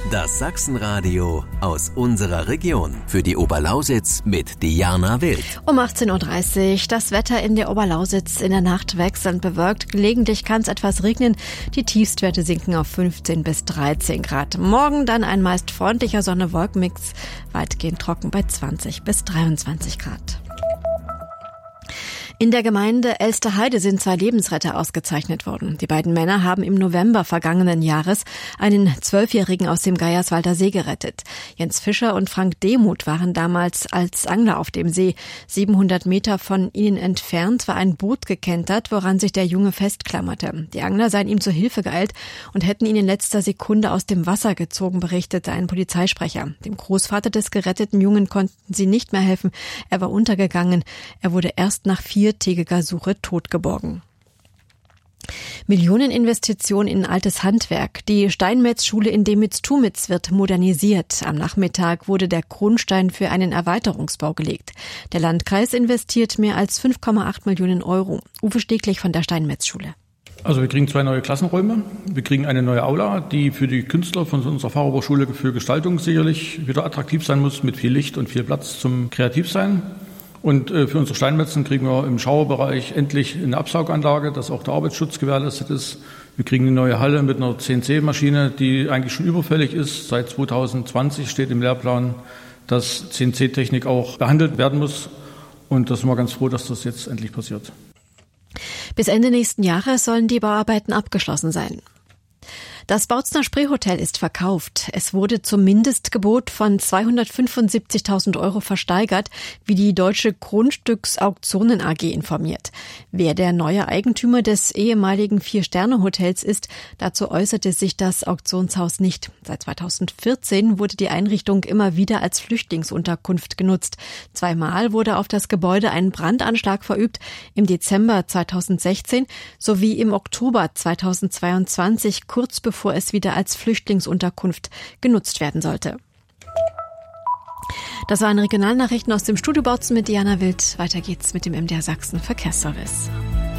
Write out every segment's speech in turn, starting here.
Das Sachsenradio aus unserer Region. Für die Oberlausitz mit Diana Wild. Um 18.30 Uhr. Das Wetter in der Oberlausitz in der Nacht wechselnd bewölkt. Gelegentlich kann es etwas regnen. Die Tiefstwerte sinken auf 15 bis 13 Grad. Morgen dann ein meist freundlicher Sonne-Wolken-Mix. Weitgehend trocken bei 20 bis 23 Grad. In der Gemeinde Elsterheide sind 2 Lebensretter ausgezeichnet worden. Die beiden Männer haben im November vergangenen Jahres einen 12-Jährigen aus dem Geierswalder See gerettet. Jens Fischer und Frank Demuth waren damals als Angler auf dem See. 700 Meter von ihnen entfernt war ein Boot gekentert, woran sich der Junge festklammerte. Die Angler seien ihm zur Hilfe geeilt und hätten ihn in letzter Sekunde aus dem Wasser gezogen, berichtete ein Polizeisprecher. Dem Großvater des geretteten Jungen konnten sie nicht mehr helfen. Er war untergegangen. Er wurde erst nach 4-tägiger Suche totgeborgen. Millioneninvestition in altes Handwerk. Die Steinmetzschule in Demitz-Tumitz wird modernisiert. Am Nachmittag wurde der Grundstein für einen Erweiterungsbau gelegt. Der Landkreis investiert mehr als 5,8 Millionen Euro. Uwe Steglich von der Steinmetzschule. Also wir kriegen 2 neue Klassenräume, wir kriegen eine neue Aula, die für die Künstler von unserer Fachhochschule für Gestaltung sicherlich wieder attraktiv sein muss, mit viel Licht und viel Platz zum Kreativsein. Und für unsere Steinmetzen kriegen wir im Schauerbereich endlich eine Absauganlage, dass auch der Arbeitsschutz gewährleistet ist. Wir kriegen eine neue Halle mit einer CNC-Maschine, die eigentlich schon überfällig ist. Seit 2020 steht im Lehrplan, dass CNC-Technik auch behandelt werden muss. Und da sind wir ganz froh, dass das jetzt endlich passiert. Bis Ende nächsten Jahres sollen die Bauarbeiten abgeschlossen sein. Das Bautzner Spreehotel ist verkauft. Es wurde zum Mindestgebot von 275.000 Euro versteigert, wie die Deutsche Grundstücksauktionen AG informiert. Wer der neue Eigentümer des ehemaligen 4-Sterne-Hotels ist, dazu äußerte sich das Auktionshaus nicht. Seit 2014 wurde die Einrichtung immer wieder als Flüchtlingsunterkunft genutzt. 2-mal wurde auf das Gebäude ein Brandanschlag verübt, im Dezember 2016 sowie im Oktober 2022, kurz bevor es wieder als Flüchtlingsunterkunft genutzt werden sollte. Das waren Regionalnachrichten aus dem Studio Bautzen mit Diana Wild. Weiter geht's mit dem MDR Sachsen Verkehrsservice.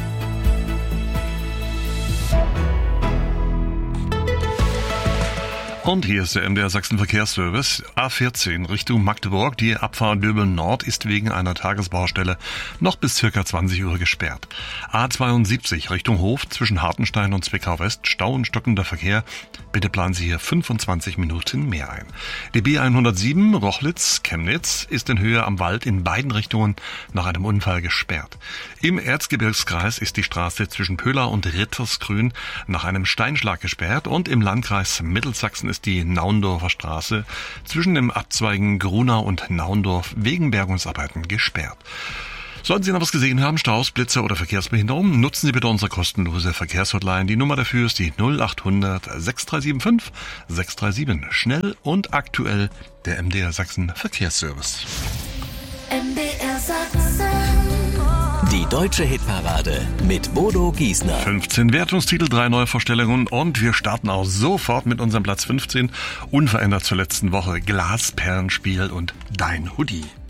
Und hier ist der MDR Sachsen Verkehrsservice. A14 Richtung Magdeburg. Die Abfahrt Döbeln Nord ist wegen einer Tagesbaustelle noch bis ca. 20 Uhr gesperrt. A72 Richtung Hof zwischen Hartenstein und Zwickau West. Stau und stockender Verkehr. Bitte planen Sie hier 25 Minuten mehr ein. Die B107 Rochlitz-Chemnitz ist in Höhe am Wald in beiden Richtungen nach einem Unfall gesperrt. Im Erzgebirgskreis ist die Straße zwischen Pöhla und Rittersgrün nach einem Steinschlag gesperrt und im Landkreis Mittelsachsen ist die Naundorfer Straße zwischen dem Abzweigen Grunau und Naundorf wegen Bergungsarbeiten gesperrt. Sollten Sie noch was gesehen haben, Staus, Blitze oder Verkehrsbehinderung, nutzen Sie bitte unsere kostenlose Verkehrshotline. Die Nummer dafür ist die 0800 6375 637. Schnell und aktuell der MDR Sachsen Verkehrsservice. MDR Sachsen. Die deutsche Hitparade mit Bodo Giesner. 15 Wertungstitel, 3 Neuvorstellungen und wir starten auch sofort mit unserem Platz 15. Unverändert zur letzten Woche Glasperlenspiel und Dein Hoodie.